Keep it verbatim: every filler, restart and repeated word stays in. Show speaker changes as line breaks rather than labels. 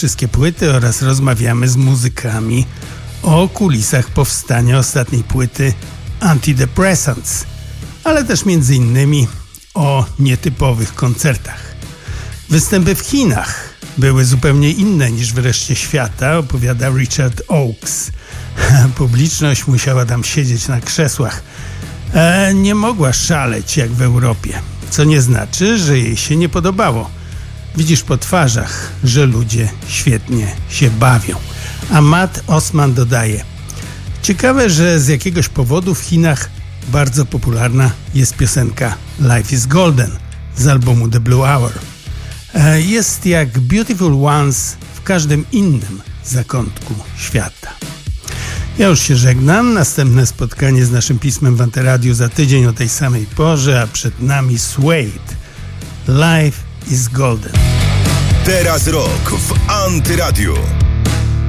wszystkie płyty oraz rozmawiamy z muzykami o kulisach powstania ostatniej płyty Antidepressants, ale też między innymi o nietypowych koncertach. Występy w Chinach były zupełnie inne niż w reszcie świata, opowiada Richard Oakes. Publiczność musiała tam siedzieć na krzesłach. E, nie mogła szaleć jak w Europie, co nie znaczy, że jej się nie podobało. Widzisz po twarzach, że ludzie świetnie się bawią. A Matt Osman dodaje: ciekawe, że z jakiegoś powodu w Chinach bardzo popularna jest piosenka Life is Golden z albumu The Blue Hour. Jest jak Beautiful Ones w każdym innym zakątku świata. Ja już się żegnam. Następne spotkanie z naszym pismem w Antyradiu za tydzień o tej samej porze, a przed nami Suede. Life is Golden.
Teraz rok w Antyradiu.